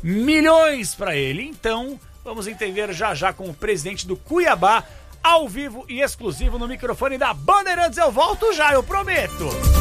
milhões para ele. Então, vamos entender já já com o presidente do Cuiabá, ao vivo e exclusivo no microfone da Bandeirantes. Eu volto já, eu prometo.